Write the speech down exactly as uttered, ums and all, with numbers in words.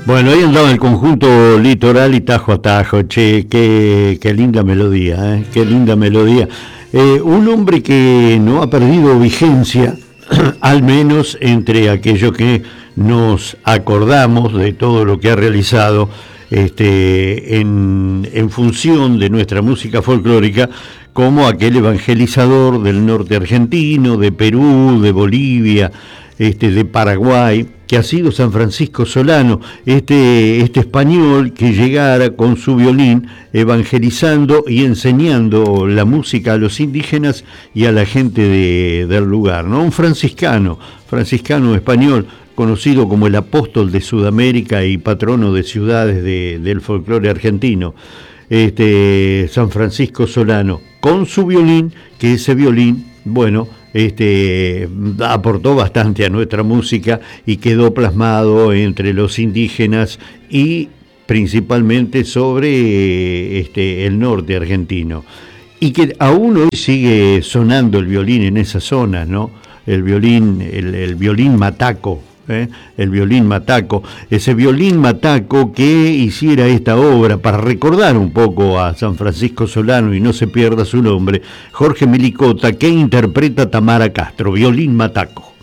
Bueno, ahí andaba el conjunto Litoral y Tajo a Tajo, che, qué, qué linda melodía, ¿eh? Qué linda melodía. Eh, un hombre que no ha perdido vigencia, al menos entre aquellos que nos acordamos de todo lo que ha realizado este, en, en función de nuestra música folclórica, como aquel evangelizador del norte argentino, de Perú, de Bolivia, este, de Paraguay, que ha sido San Francisco Solano, este, este español que llegara con su violín evangelizando y enseñando la música a los indígenas y a la gente de, del lugar, ¿no? Un franciscano, franciscano español, conocido como el apóstol de Sudamérica y patrono de ciudades de, del folclore argentino, este, San Francisco Solano, con su violín, que ese violín, bueno, Este, aportó bastante a nuestra música y quedó plasmado entre los indígenas y principalmente sobre este, el norte argentino. Y que aún hoy sigue sonando el violín en esas zonas, ¿no? El violín, el, el violín mataco. ¿Eh? El violín mataco, ese violín mataco que hiciera esta obra para recordar un poco a San Francisco Solano y no se pierda su nombre, Jorge Milicota, que interpreta Tamara Castro, violín mataco.